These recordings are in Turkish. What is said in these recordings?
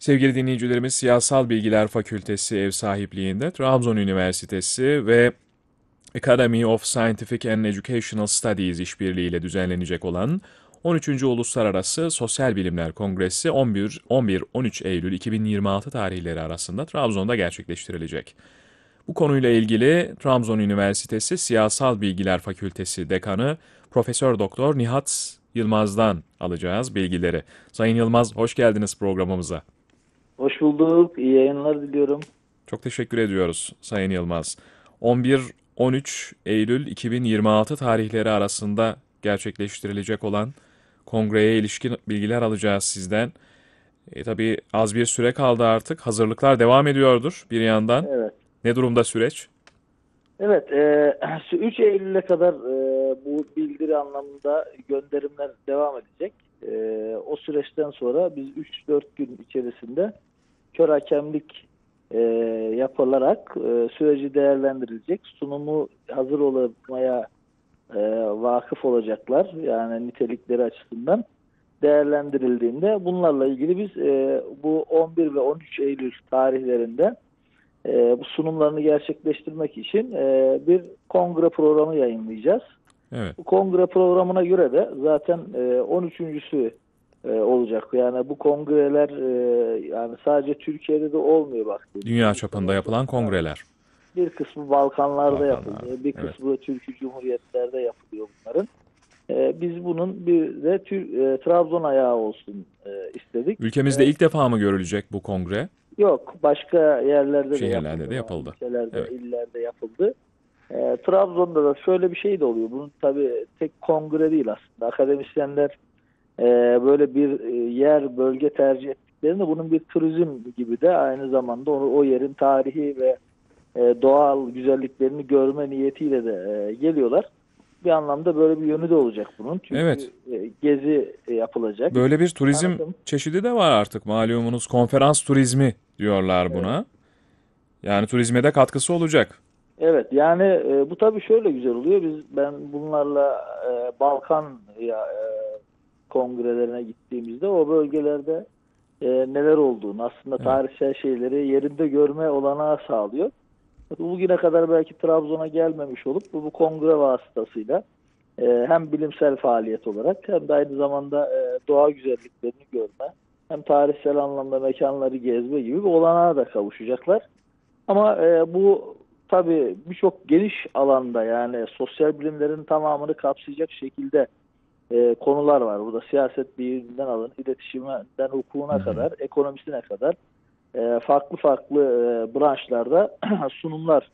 Sevgili dinleyicilerimiz, Siyasal Bilgiler Fakültesi ev sahipliğinde Trabzon Üniversitesi ve Academy of Scientific and Educational Studies işbirliğiyle düzenlenecek olan 13. Uluslararası Sosyal Bilimler Kongresi 11-13 Eylül 2026 tarihleri arasında Trabzon'da gerçekleştirilecek. Bu konuyla ilgili Trabzon Üniversitesi Siyasal Bilgiler Fakültesi Dekanı Profesör Doktor Nihat Yılmaz'dan alacağız bilgileri. Sayın Yılmaz, hoş geldiniz programımıza. Hoş bulduk. İyi yayınlar diliyorum. Çok teşekkür ediyoruz Sayın Yılmaz. 11-13 Eylül 2026 tarihleri arasında gerçekleştirilecek olan kongreye ilişkin bilgiler alacağız sizden. Tabii az bir süre kaldı artık. Hazırlıklar devam ediyordur bir yandan. Evet. Ne durumda süreç? Evet. 3 Eylül'e kadar bu bildiri anlamında gönderimler devam edecek. O süreçten sonra biz 3-4 gün içerisinde kör hakemlik yapılarak süreci değerlendirilecek. Sunumu hazır olmaya vakıf olacaklar. Yani nitelikleri açısından değerlendirildiğinde bunlarla ilgili biz bu 11 ve 13 Eylül tarihlerinde bu sunumlarını gerçekleştirmek için bir kongre programı yayınlayacağız. Evet. Bu kongre programına göre de zaten 13.sü olacak. Yani bu kongreler yani sadece Türkiye'de de olmuyor Dünya baktığımız çapında zaman. yapılan kongreler. Bir kısmı Balkanlarda Balkanlarda. yapıldı. Bir Evet. kısmı Türkiye Cumhuriyetlerde yapılıyor bunların. Biz bunun bir de Trabzon ayağı olsun istedik. Ülkemizde ilk defa mı görülecek bu kongre? Yok, başka yerlerde de Şehirlerde de yapıldı. Yani yapıldı. ilçelerde, Evet. illerde yapıldı. Trabzon'da da şöyle bir şey de oluyor. Bunun tabii tek kongre değil aslında. Akademisyenler böyle bir yer, bölge tercih ettiklerinde bunun bir turizm gibi de aynı zamanda o yerin tarihi ve doğal güzelliklerini görme niyetiyle de geliyorlar. Bir anlamda böyle bir yönü de olacak bunun. Evet. Çünkü gezi yapılacak. Böyle bir turizm Tanıtım. çeşidi de var artık malumunuz. Konferans turizmi diyorlar Evet. buna. Yani turizme de katkısı olacak. Evet, yani bu tabii şöyle güzel oluyor. Ben bunlarla Balkan kongrelerine gittiğimizde o bölgelerde neler olduğunu aslında Evet. tarihsel şeyleri yerinde görme olanağı sağlıyor. Bugüne kadar belki Trabzon'a gelmemiş olup bu kongre vasıtasıyla hem bilimsel faaliyet olarak hem de aynı zamanda doğa güzelliklerini görme hem tarihsel anlamda mekanları gezme gibi bir olanağa da kavuşacaklar. Ama bu tabii birçok geniş alanda yani sosyal bilimlerin tamamını kapsayacak şekilde konular var. Burada siyaset biliminden alın, iletişiminden Hı hukukuna hı. kadar, ekonomisine kadar farklı farklı branşlarda sunumlar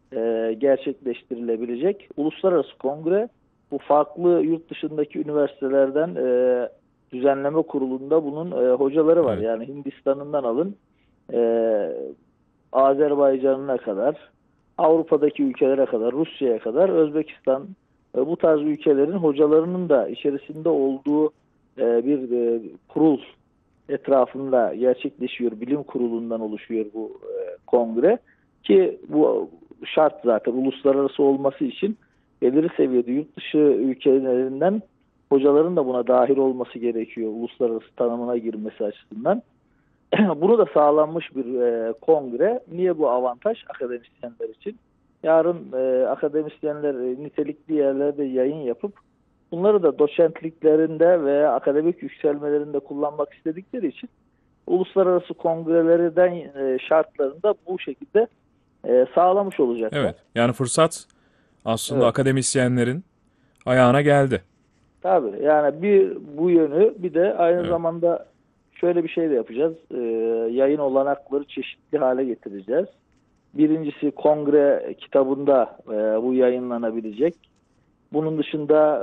gerçekleştirilebilecek. Uluslararası kongre bu farklı yurt dışındaki üniversitelerden düzenleme kurulunda bunun hocaları var. Evet. Yani Hindistan'ından alın e, Azerbaycan'ına kadar, Avrupa'daki ülkelere kadar, Rusya'ya kadar, Özbekistan bu tarz ülkelerin hocalarının da içerisinde olduğu bir kurul etrafında gerçekleşiyor. Bilim kurulundan oluşuyor bu kongre ki bu şart zaten uluslararası olması için belirli seviyede yurt dışı ülkelerinden hocaların da buna dahil olması gerekiyor uluslararası tanımına girmesi açısından. Bunu da sağlanmış bir kongre. Niye bu avantaj akademisyenler için? Yarın akademisyenler nitelikli yerlerde yayın yapıp bunları da doçentliklerinde ve akademik yükselmelerinde kullanmak istedikleri için uluslararası kongrelerden şartlarını da bu şekilde sağlamış olacaklar. Evet. Yani fırsat aslında Evet. akademisyenlerin ayağına geldi. Tabii yani bir bu yönü bir de aynı Evet. zamanda şöyle bir şey de yapacağız. Yayın olanakları çeşitli hale getireceğiz. Birincisi kongre kitabında bu yayınlanabilecek. Bunun dışında